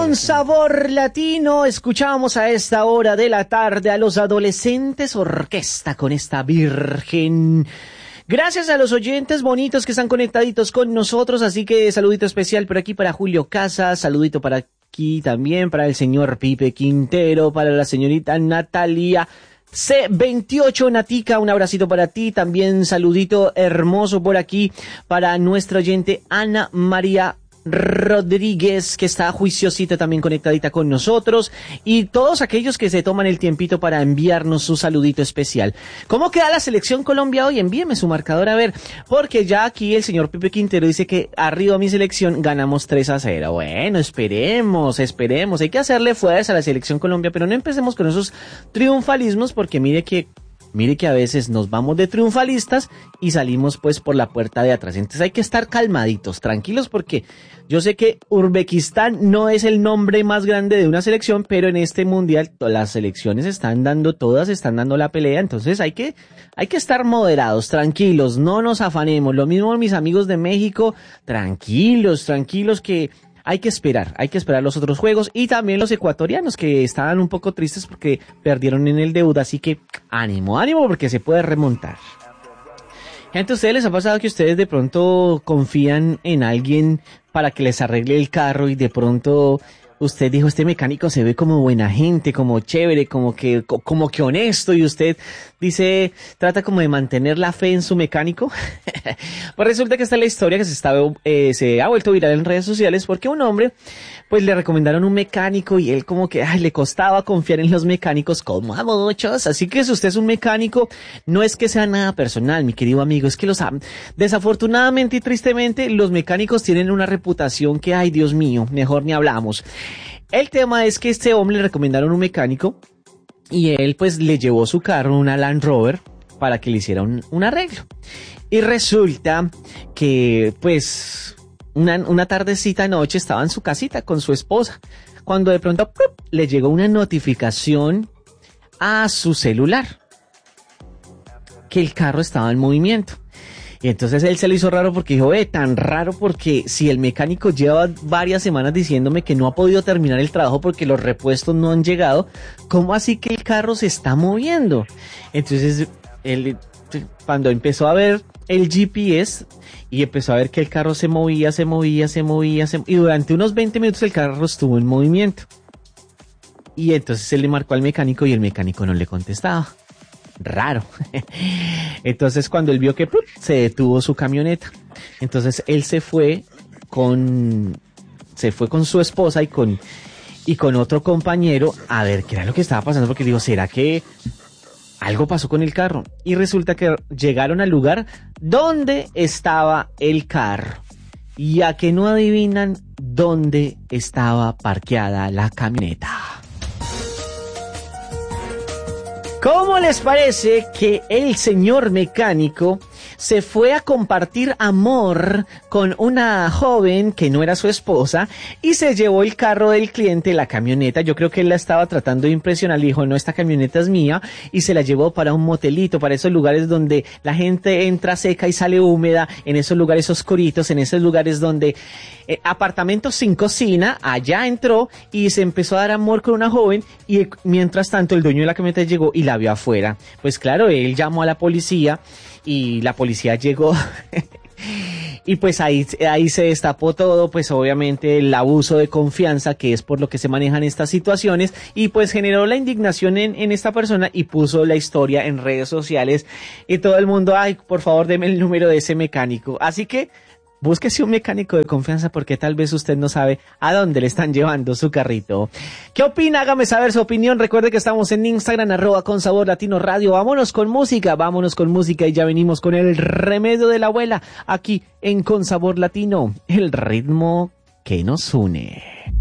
Con sabor latino, escuchamos a esta hora de la tarde a los adolescentes orquesta con esta virgen. Gracias a los oyentes bonitos que están conectaditos con nosotros, así que saludito especial por aquí para Julio Casas, saludito para aquí también para el señor Pipe Quintero, para la señorita Natalia C28 Natica, un abracito para ti, también saludito hermoso por aquí para nuestra oyente Ana María Rodríguez, que está juiciosita también conectadita con nosotros, y todos aquellos que se toman el tiempito para enviarnos su saludito especial. ¿Cómo queda la selección Colombia hoy? Envíeme su marcador a ver, porque ya aquí el señor Pipe Quintero dice que arriba mi selección ganamos 3-0. Bueno, esperemos, hay que hacerle fuerza a la selección Colombia, pero no empecemos con esos triunfalismos, porque mire que a veces nos vamos de triunfalistas y salimos pues por la puerta de atrás. Entonces hay que estar calmaditos, tranquilos, porque yo sé que Uzbekistán no es el nombre más grande de una selección, pero en este mundial las selecciones todas están dando la pelea. Entonces hay que estar moderados, tranquilos, no nos afanemos. Lo mismo mis amigos de México, tranquilos, que hay que esperar los otros juegos, y también los ecuatorianos que estaban un poco tristes porque perdieron en el debut, así que ánimo, porque se puede remontar. Gente, ¿a ustedes les ha pasado que ustedes de pronto confían en alguien para que les arregle el carro y de pronto usted dijo, este mecánico se ve como buena gente, como chévere, como que honesto, y usted dice, trata como de mantener la fe en su mecánico? Pues resulta que esta es la historia que se ha vuelto viral en redes sociales, porque a un hombre pues le recomendaron un mecánico y él como que le costaba confiar en los mecánicos, como a muchos. Así que si usted es un mecánico, no es que sea nada personal, mi querido amigo, es que desafortunadamente y tristemente los mecánicos tienen una reputación que, ay Dios mío, mejor ni hablamos. El tema es que este hombre le recomendaron un mecánico y él pues le llevó su carro, una Land Rover, para que le hiciera un arreglo. Y resulta que pues una tardecita noche estaba en su casita con su esposa, cuando de pronto le llegó una notificación a su celular que el carro estaba en movimiento. Y entonces él se le hizo raro porque dijo, tan raro, porque si el mecánico lleva varias semanas diciéndome que no ha podido terminar el trabajo porque los repuestos no han llegado, ¿cómo así que el carro se está moviendo? Entonces él, cuando empezó a ver el GPS y empezó a ver que el carro se movía, y durante unos 20 minutos el carro estuvo en movimiento. Y entonces él le marcó al mecánico y el mecánico no le contestaba. Raro. Entonces cuando él vio que se detuvo su camioneta, entonces él se fue con su esposa y con otro compañero a ver qué era lo que estaba pasando, porque digo, ¿será que algo pasó con el carro? Y resulta que llegaron al lugar donde estaba el carro, y a que no adivinan dónde estaba parqueada la camioneta. ¿Cómo les parece que el señor mecánico se fue a compartir amor con una joven que no era su esposa y se llevó el carro del cliente, la camioneta? Yo creo que él la estaba tratando de impresionar, le dijo, no, esta camioneta es mía, y se la llevó para un motelito, para esos lugares donde la gente entra seca y sale húmeda, en esos lugares oscuritos, en esos lugares donde apartamentos sin cocina. Allá entró y se empezó a dar amor con una joven, y mientras tanto el dueño de la camioneta llegó y la vio afuera. Pues claro, él llamó a la policía y la policía llegó y pues ahí se destapó todo, pues obviamente el abuso de confianza, que es por lo que se manejan estas situaciones, y pues generó la indignación en esta persona y puso la historia en redes sociales y todo el mundo, ay, por favor deme el número de ese mecánico. Así que búsquese un mecánico de confianza, porque tal vez usted no sabe a dónde le están llevando su carrito. ¿Qué opina? Hágame saber su opinión. Recuerde que estamos en Instagram, @consabor_latino_radio. Vámonos con música y ya venimos con el remedio de la abuela aquí en Con Sabor Latino, el ritmo que nos une.